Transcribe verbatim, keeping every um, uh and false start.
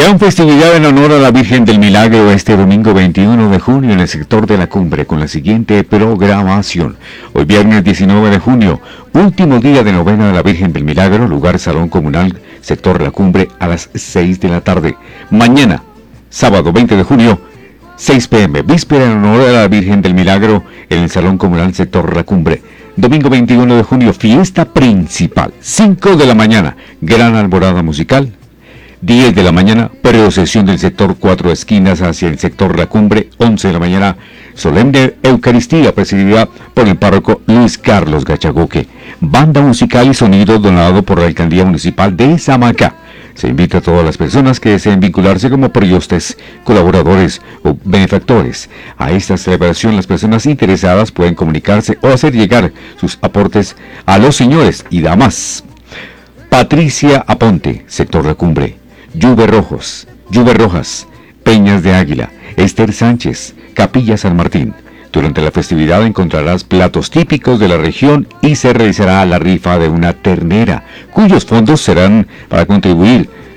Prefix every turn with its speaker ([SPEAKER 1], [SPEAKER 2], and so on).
[SPEAKER 1] Gran festividad en honor a la Virgen del Milagro este domingo veintiuno de junio en el sector de la Cumbre con la siguiente programación. Hoy viernes diecinueve de junio, último día de novena de la Virgen del Milagro, lugar Salón Comunal, sector La Cumbre a las seis de la tarde. Mañana, sábado veinte de junio, seis pe eme, víspera en honor a la Virgen del Milagro en el Salón Comunal, sector La Cumbre. Domingo veintiuno de junio, fiesta principal, cinco de la mañana, gran alborada musical. diez de la mañana, procesión del sector Cuatro Esquinas hacia el sector La Cumbre. once de la mañana, solemne Eucaristía presidida por el párroco Luis Carlos Gachagoque. Banda musical y sonido donado por la Alcaldía Municipal de Samacá. Se invita a todas las personas que deseen vincularse como priostes, colaboradores o benefactores. A esta celebración las personas interesadas pueden comunicarse o hacer llegar sus aportes a los señores y damas. Patricia Aponte, sector La Cumbre. Lluve Rojos, Lluve Rojas, Peñas de Águila, Esther Sánchez, Capilla San Martín. Durante la festividad encontrarás platos típicos de la región y se realizará la rifa de una ternera, cuyos fondos serán para contribuir